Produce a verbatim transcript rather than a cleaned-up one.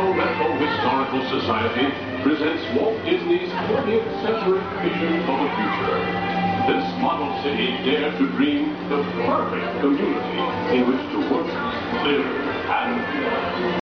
Retro Historical Society presents Walt Disney's twentieth century vision for the future. This model city dared to dream the perfect community in which to work, live, and play.